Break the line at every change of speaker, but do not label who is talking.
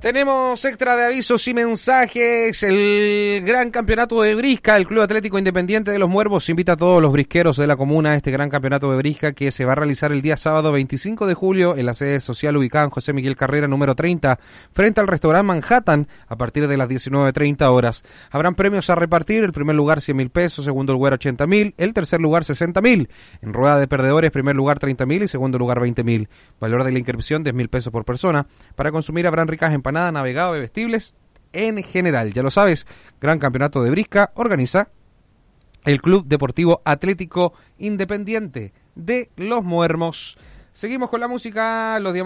Tenemos extra de avisos y mensajes. El gran campeonato de brisca, el Club Atlético Independiente de Los Muervos invita a todos los brisqueros de la comuna a este gran campeonato de brisca que se va a realizar el día sábado 25 de julio en la sede social ubicada en José Miguel Carrera número 30, frente al restaurante Manhattan, a partir de las 19:30 horas. Habrán premios a repartir: el primer lugar 100.000 pesos, segundo lugar 80.000, el tercer lugar 60.000. En rueda de perdedores, primer lugar 30.000 y segundo lugar 20.000. Valor de la inscripción 10.000 pesos por persona. Para consumir habrán ricas empanadas, navegado, bebestibles en general. Ya lo sabes, gran campeonato de brisca organiza el Club Deportivo Atlético Independiente de Los Muermos. Seguimos con la música, los diamantes.